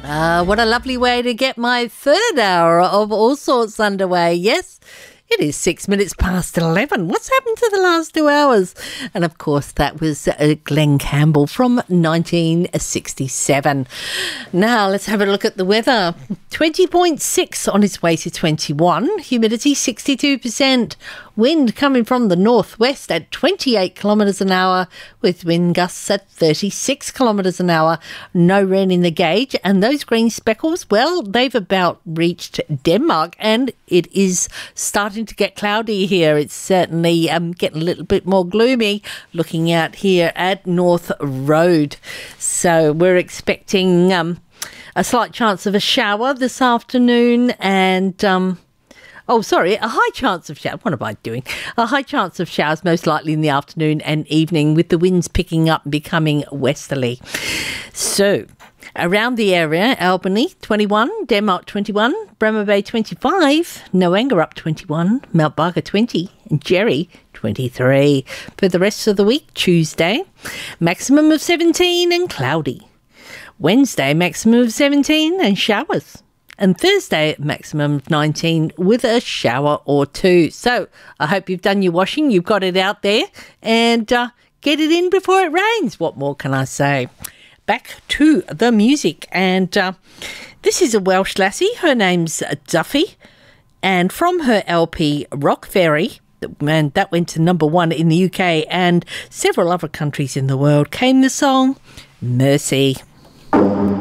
What a lovely way to get my third hour of All Sorts underway. Yes, it is 6 minutes past 11. What's happened to the last 2 hours? And of course, that was Glenn Campbell from 1967. Now, let's have a look at the weather. 20.6 on its way to 21. Humidity 62%. Wind coming from the northwest at 28 kilometres an hour with wind gusts at 36 kilometres an hour. No rain in the gauge. And those green speckles, well, they've about reached Denmark and it is starting to get cloudy here. It's certainly getting a little bit more gloomy looking out here at North Road. So we're expecting a slight chance of a shower this afternoon and... a high chance of showers. What am I doing? A high chance of showers most likely in the afternoon and evening with the winds picking up and becoming westerly. So, around the area, Albany 21, Denmark 21, Bremer Bay 25, Noanga up 21, Mount Barker 20 and Jerry 23. For the rest of the week, Tuesday, maximum of 17 and cloudy. Wednesday, maximum of 17 and showers. And Thursday, maximum of 19 with a shower or two. So I hope you've done your washing, you've got it out there, and get it in before it rains. What more can I say? Back to the music. And this is a Welsh lassie. Her name's Duffy. And from her LP, Rock Ferry, and that went to number 1 in the UK and several other countries in the world, came the song Mercy.